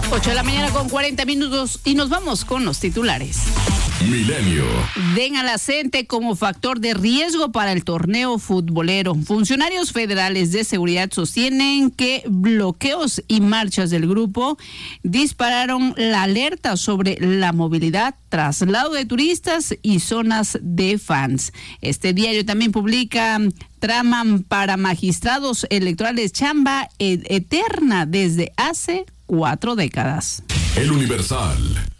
8:40 a.m. y nos vamos con los titulares. Milenio. Den a la CENTE como factor de riesgo para el torneo futbolero. Funcionarios federales de seguridad sostienen que bloqueos y marchas del grupo dispararon la alerta sobre la movilidad, traslado de turistas y zonas de fans. Este diario también publica: traman para magistrados electorales chamba eterna desde hace 4 décadas. El Universal.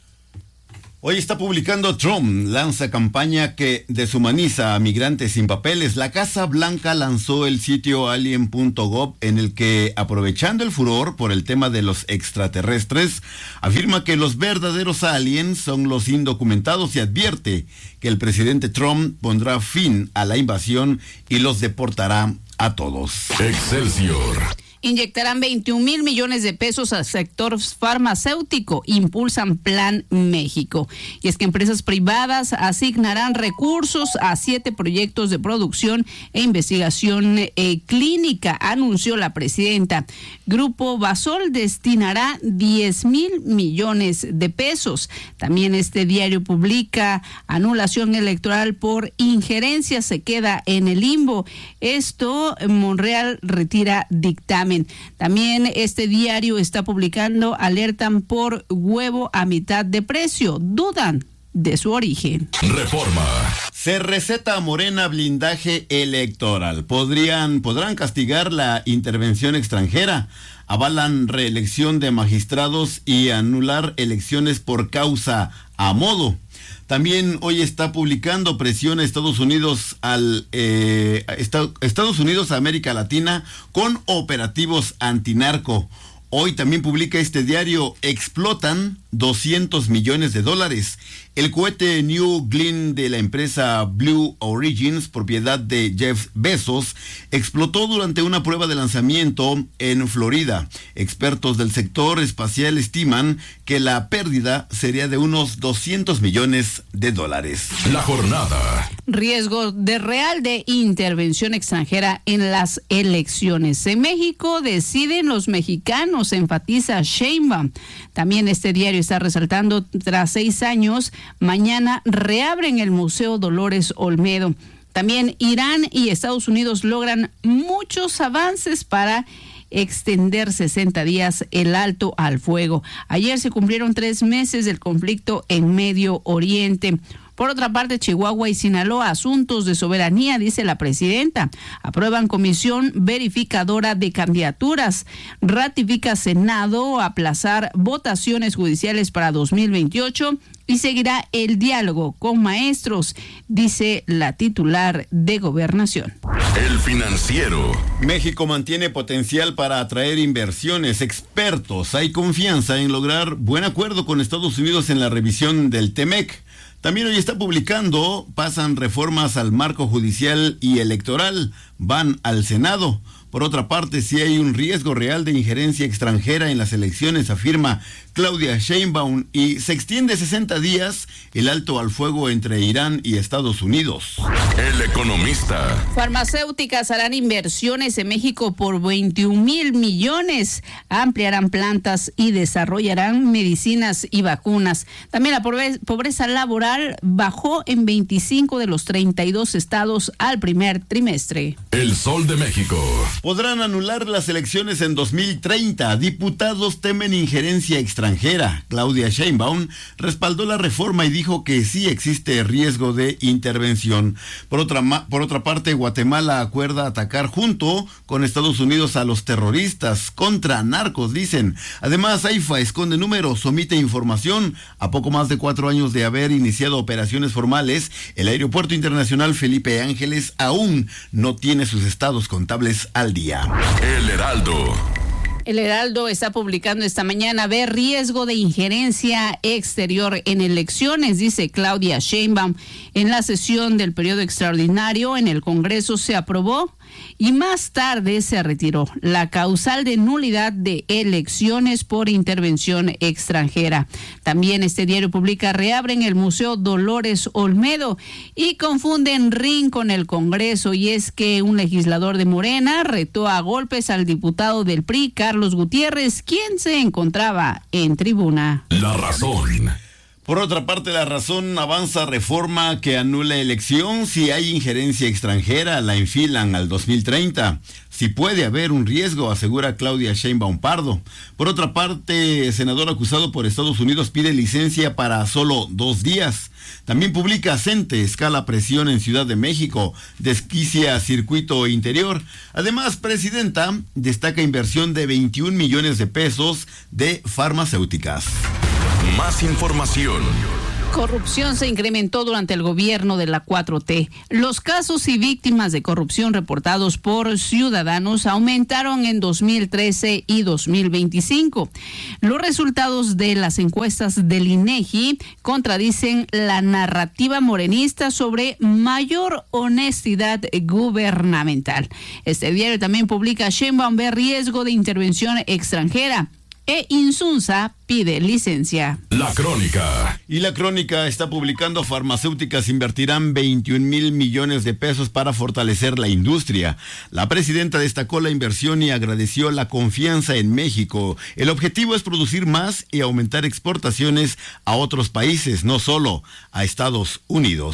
Hoy está publicando Trump, lanza campaña que deshumaniza a migrantes sin papeles. La Casa Blanca lanzó el sitio alien.gov en el que, aprovechando el furor por el tema de los extraterrestres, afirma que los verdaderos aliens son los indocumentados y advierte que el presidente Trump pondrá fin a la invasión y los deportará a todos. Excelsior. Inyectarán 21,000 millones de pesos al sector farmacéutico, impulsan Plan México. Y es que empresas privadas asignarán recursos a 7 proyectos de producción e investigación clínica, anunció la presidenta. Grupo Basol destinará 10,000 millones de pesos. También este diario publica: anulación electoral por injerencia se queda en el limbo. Esto, Monreal retira dictamen. También este diario está publicando: alertan por huevo a mitad de precio, dudan de su origen. Reforma. Se receta a Morena blindaje electoral. Podrán castigar la intervención extranjera. Avalan reelección de magistrados y anular elecciones por causa a modo. También hoy está publicando: presión a Estados Unidos Estados Unidos a América Latina con operativos antinarco. Hoy también publica este diario: explotan $200 millones. El cohete New Glenn de la empresa Blue Origins, propiedad de Jeff Bezos, explotó durante una prueba de lanzamiento en Florida. Expertos del sector espacial estiman que la pérdida sería de unos $200 millones. La jornada. Riesgo real de intervención extranjera en las elecciones. En México deciden los mexicanos, enfatiza Sheinbaum. También este diario está resaltando: tras 6 años, mañana reabren el Museo Dolores Olmedo. También Irán y Estados Unidos logran muchos avances para extender 60 días el alto al fuego. Ayer se cumplieron 3 meses del conflicto en Medio Oriente. Por otra parte, Chihuahua y Sinaloa, asuntos de soberanía, dice la presidenta. Aprueban comisión verificadora de candidaturas. Ratifica Senado aplazar votaciones judiciales para 2028 y seguirá el diálogo con maestros, dice la titular de Gobernación. El Financiero. México mantiene potencial para atraer inversiones. Expertos, hay confianza en lograr buen acuerdo con Estados Unidos en la revisión del TEMEC. También hoy está publicando: pasan reformas al marco judicial y electoral, van al Senado. Por otra parte, sí hay un riesgo real de injerencia extranjera en las elecciones, afirma Claudia Sheinbaum, y se extiende 60 días el alto al fuego entre Irán y Estados Unidos. El Economista. Farmacéuticas harán inversiones en México por 21,000 millones. Ampliarán plantas y desarrollarán medicinas y vacunas. También la pobreza laboral bajó en 25 de los 32 estados al primer trimestre. El Sol de México. Podrán anular las elecciones en 2030. Diputados temen injerencia extranjera. Claudia Sheinbaum respaldó la reforma y dijo que sí existe riesgo de intervención. Por otra parte, Guatemala acuerda atacar junto con Estados Unidos a los terroristas contra narcos, dicen. Además, AIFA esconde números, omite información. A poco más de 4 años de haber iniciado operaciones formales, el Aeropuerto Internacional Felipe Ángeles aún no tiene sus estados contables al día. El Heraldo. El Heraldo está publicando esta mañana: ve riesgo de injerencia exterior en elecciones, dice Claudia Sheinbaum. En la sesión del periodo extraordinario en el Congreso se aprobó y más tarde se retiró la causal de nulidad de elecciones por intervención extranjera. También este diario publica: reabren el Museo Dolores Olmedo y confunden RIN con el Congreso, y es que un legislador de Morena retó a golpes al diputado del PRI, Carlos Gutiérrez, quien se encontraba en tribuna. La Razón. Por otra parte, La Razón avanza reforma que anula elección. Si hay injerencia extranjera, la enfilan al 2030. Si puede haber un riesgo, asegura Claudia Sheinbaum Pardo. Por otra parte, senador acusado por Estados Unidos pide licencia para solo 2 días. También publica CENTE, escala presión en Ciudad de México, desquicia circuito interior. Además, presidenta destaca inversión de 21 millones de pesos de farmacéuticas. Más información. Corrupción se incrementó durante el gobierno de la 4T. Los casos y víctimas de corrupción reportados por ciudadanos aumentaron en 2013 y 2025. Los resultados de las encuestas del INEGI contradicen la narrativa morenista sobre mayor honestidad gubernamental. Este diario también publica: Sheinbaum ve riesgo de intervención extranjera. Insunza pide licencia. La Crónica. Y La Crónica está publicando: farmacéuticas invertirán 21 mil millones de pesos para fortalecer la industria. La presidenta destacó la inversión y agradeció la confianza en México. El objetivo es producir más y aumentar exportaciones a otros países, no solo a Estados Unidos.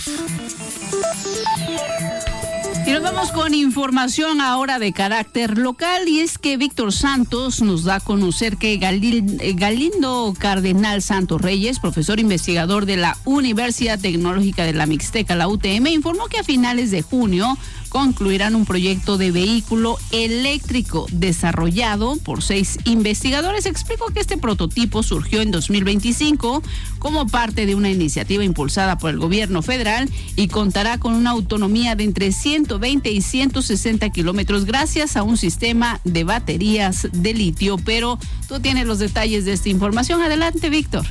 Y nos vamos con información ahora de carácter local, y es que Víctor Santos nos da a conocer que Galindo Cardenal Santos Reyes, profesor investigador de la Universidad Tecnológica de la Mixteca, la UTM, informó que a finales de junio concluirán un proyecto de vehículo eléctrico desarrollado por 6 investigadores. Explicó que este prototipo surgió en 2025 como parte de una iniciativa impulsada por el gobierno federal y contará con una autonomía de entre 120 y 160 kilómetros gracias a un sistema de baterías de litio. Pero tú tienes los detalles de esta información. Adelante, Víctor.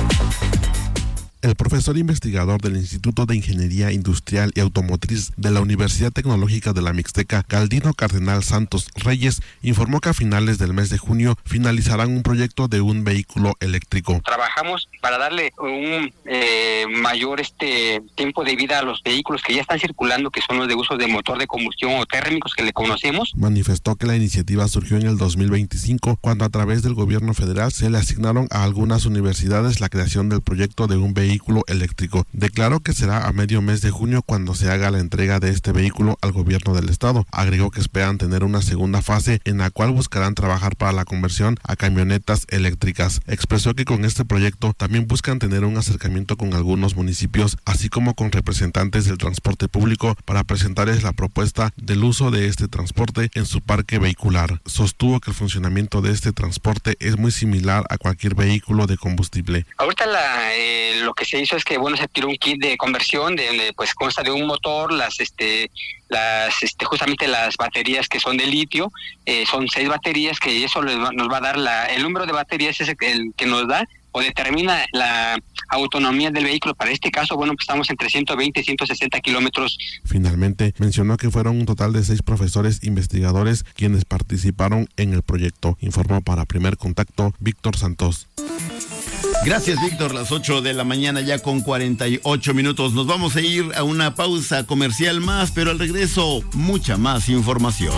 El profesor investigador del Instituto de Ingeniería Industrial y Automotriz de la Universidad Tecnológica de la Mixteca, Galindo Cardenal Santos Reyes, informó que a finales del mes de junio finalizarán un proyecto de un vehículo eléctrico. Trabajamos para darle un mayor tiempo de vida a los vehículos que ya están circulando, que son los de uso de motor de combustión o térmicos que le conocemos. Manifestó que la iniciativa surgió en el 2025, cuando a través del gobierno federal se le asignaron a algunas universidades la creación del proyecto de un vehículo eléctrico. Declaró que será a medio mes de junio cuando se haga la entrega de este vehículo al gobierno del estado. Agregó que esperan tener una segunda fase en la cual buscarán trabajar para la conversión a camionetas eléctricas. Expresó que con este proyecto también buscan tener un acercamiento con algunos municipios, así como con representantes del transporte público, para presentarles la propuesta del uso de este transporte en su parque vehicular. Sostuvo que el funcionamiento de este transporte es muy similar a cualquier vehículo de combustible. Ahorita lo que se hizo es que se tiró un kit de conversión de pues consta de un motor, justamente las baterías que son de litio, son 6 baterías, que eso nos va a dar el número de baterías es el que nos da o determina la autonomía del vehículo. Para este caso, pues estamos entre 120 y 160 kilómetros. Finalmente, mencionó que fueron un total de 6 profesores investigadores quienes participaron en el proyecto. Informó para Primer Contacto Víctor Santos. Gracias, Víctor. Las 8 de la mañana ya con 48 minutos. Nos vamos a ir a una pausa comercial más, pero al regreso mucha más información.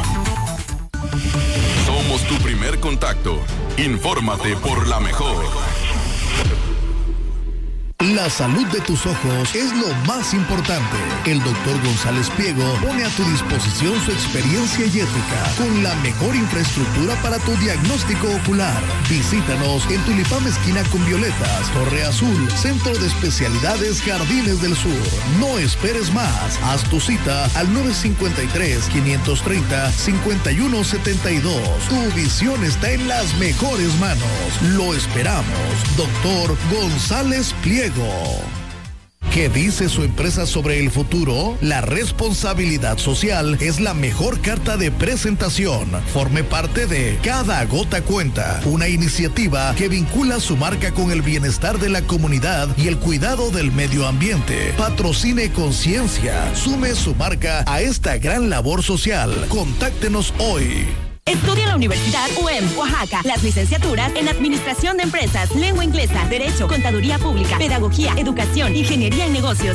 Somos tu primer contacto. Infórmate por la mejor. La salud de tus ojos es lo más importante. El doctor González Pliego pone a tu disposición su experiencia y ética con la mejor infraestructura para tu diagnóstico ocular. Visítanos en Tulipán esquina con Violetas, Torre Azul, Centro de Especialidades Jardines del Sur. No esperes más. Haz tu cita al 953-530-5172. Tu visión está en las mejores manos. Lo esperamos. Doctor González Pliego. ¿Qué dice su empresa sobre el futuro? La responsabilidad social es la mejor carta de presentación. Forme parte de Cada Gota Cuenta, una iniciativa que vincula su marca con el bienestar de la comunidad y el cuidado del medio ambiente. Patrocine Conciencia. Sume su marca a esta gran labor social. Contáctenos hoy. Estudia en la Universidad UEM, Oaxaca, las licenciaturas en Administración de Empresas, Lengua Inglesa, Derecho, Contaduría Pública, Pedagogía, Educación, Ingeniería en Negocios,